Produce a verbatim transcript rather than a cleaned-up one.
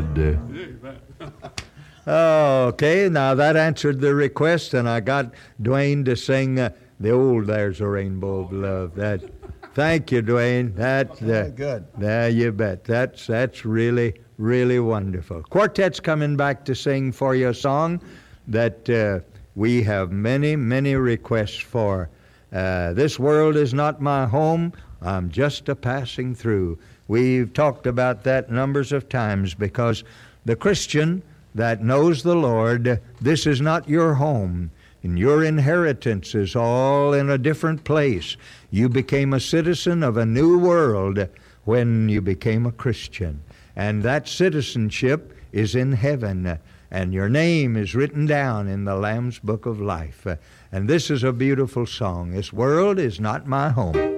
good. Okay, now that answered the request, and I got Dwayne to sing uh, the old There's a Rainbow of Love. That, thank you, Dwayne. That, uh, good. There you bet. That's, that's really, really wonderful. Quartet's coming back to sing for you a song that uh, we have many, many requests for. Uh, this world is not my home. I'm just a passing through. We've talked about that numbers of times because the Christian that knows the Lord, this is not your home, and your inheritance is all in a different place. You became a citizen of a new world when you became a Christian, and that citizenship is in heaven, and your name is written down in the Lamb's Book of Life. And this is a beautiful song. This world is not my home.